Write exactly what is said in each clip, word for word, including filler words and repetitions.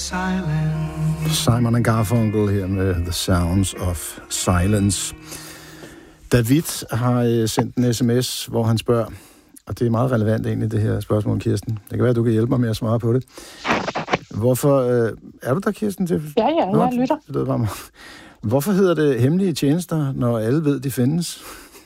silence. Simon and Garfunkel her med The Sounds of Silence. David har sendt en sms, hvor han spørger, og det er meget relevant egentlig, det her spørgsmål, Kirsten. Det kan være, at du kan hjælpe mig med at svare på det. Hvorfor, øh, er du der, Kirsten? Til? Ja, ja, Nå, jeg lytter. Det lyder bare mig. Hvorfor hedder det hemmelige tjenester, når alle ved, de findes?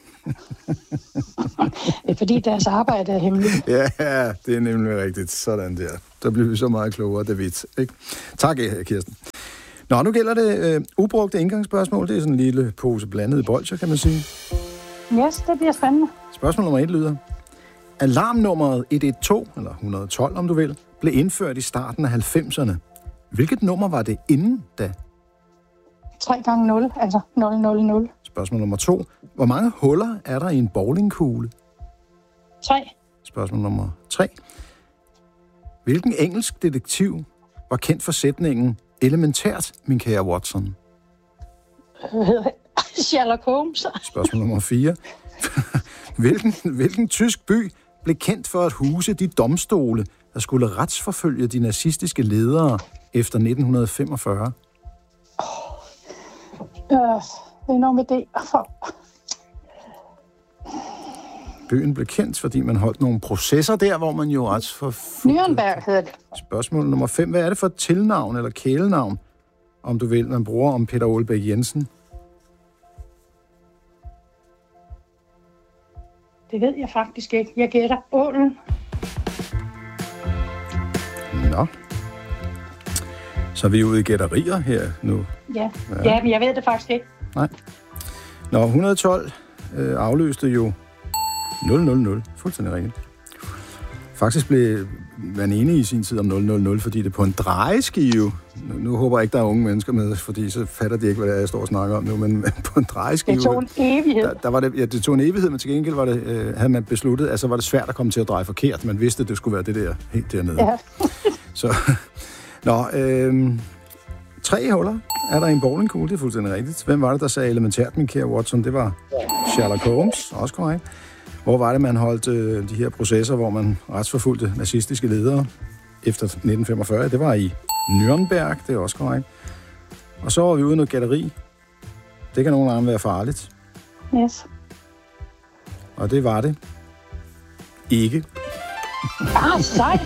Det er fordi deres arbejde er hemmeligt. Ja, det er nemlig rigtigt. Sådan der. Der bliver vi så meget klogere, David. Ikke? Tak, Kirsten. Nå, nu gælder det øh, ubrugte indgangsspørgsmål. Det er sådan en lille pose blandede bolcher, kan man sige. Yes, det bliver spændende. Spørgsmål nummer et lyder. Alarmnummeret et et to, eller et et to, om du vil, blev indført i starten af halvfemserne. Hvilket nummer var det inden da? tre gange nul, altså nul nul nul. Spørgsmål nummer to. Hvor mange huller er der i en bowlingkugle? tre. Spørgsmål nummer tre. Hvilken engelsk detektiv var kendt for sætningen elementært, min kære Watson? Sherlock Holmes. Spørgsmål nummer fire. hvilken, hvilken tysk by blev kendt for at huse de domstole, der skulle retsforfølge de nazistiske ledere efter nitten femogfyrre? Øh, det er noget med det. For... Byen blev kendt, fordi man holdt nogle processer der, hvor man jo retsforfulgte... Nürnberg hedder det. Spørgsmål nummer fem. Hvad er det for et tilnavn eller kælenavn, om du vil, man bruger om Peter Aalbæk Jensen? Det ved jeg faktisk ikke. Jeg gætter ålen. Nå. Så er vi ude i gætterier her nu. Ja, ja. ja men jeg ved det faktisk ikke. Nej. Nå, et hundrede og tolv øh, afløste jo nul nul nul. Fuldstændig rigtigt. Faktisk blev man enig i sin tid om nul nul nul, fordi det på en drejeskive... Nu, nu håber jeg ikke, der er unge mennesker med, fordi så fatter de ikke, hvad det er, jeg står og snakker om nu, men på en drejeskive... Det tog en evighed. Der, der var det, ja, det tog en evighed, men til gengæld var det, øh, havde man besluttet, at så var det svært at komme til at dreje forkert. Man vidste, at det skulle være det der helt dernede. Ja. Så... Nå, øh, tre huller er der i en bowlingkugle, det er fuldstændig rigtigt. Hvem var det, der sagde elementært, min kære Watson? Det var Sherlock Holmes, også korrekt. Hvor var det, man holdt øh, de her processer, hvor man retsforfulgte nazistiske ledere efter nitten femogfyrre? Det var i Nürnberg, det er også korrekt. Og så var vi ude i noget gætteri. Det kan nogle gange være farligt. Yes. Og det var det ikke. Ah, sejt!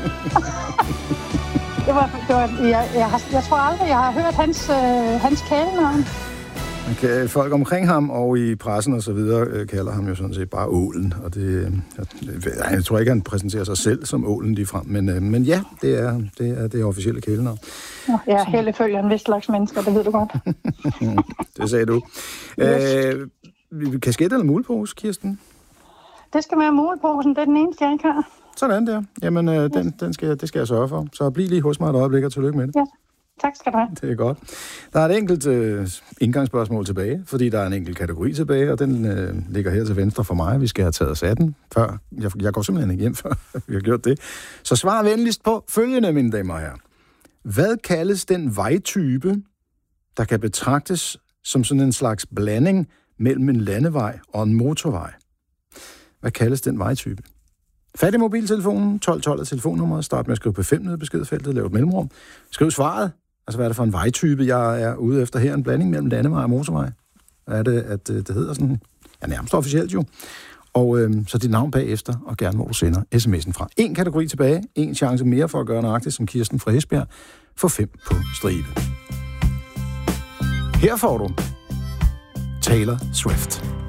det var, det var, jeg, jeg, har, jeg tror aldrig, jeg har hørt hans, øh, hans kælenavn. Okay, folk omkring ham og i pressen og så videre øh, kalder ham jo sådan set bare Ålen. Og det, jeg, jeg tror ikke, han præsenterer sig selv som Ålen ligefrem, men, øh, men ja, det er det, er det officielle kælenavn. Nå, jeg er heldefølger en vis slags mennesker, det ved du godt. Det sagde du. Yes. Øh, kasket eller mulepose, Kirsten? Det skal være muleposen, det er den eneste, jeg ikke har. Sådan der. Jamen, øh, den, den skal, det skal jeg sørge for. Så bliv lige hos mig et øjeblik, og tillykke med det. Ja. Tak skal du have. Det er godt. Der er et enkelt øh, indgangsspørgsmål tilbage, fordi der er en enkelt kategori tilbage, og den øh, ligger her til venstre for mig. Vi skal have taget os af den før. Jeg, jeg går simpelthen ikke hjem, før vi har gjort det. Så svar venligst på følgende, mine damer og herrer. Hvad kaldes den vejtype, der kan betragtes som sådan en slags blanding mellem en landevej og en motorvej? Hvad kaldes den vejtype? Fat i mobiltelefonen, tolv tolv er telefonnummeret, start med at skrive på fem nede i beskedfeltet, lav et mellemrum. Skriv svaret. Altså, hvad er det for en vejtype, jeg er ude efter her? En blanding mellem landevej og motorvej. Hvad er det, at det hedder sådan? Ja, nærmest officielt jo. Og øh, så dit navn bagefter, og gerne hvor du sender sms'en fra. En kategori tilbage, en chance mere for at gøre nøjagtigt som Kirsten fra Esbjerg. For fem på stribe. Her får du Taylor Swift.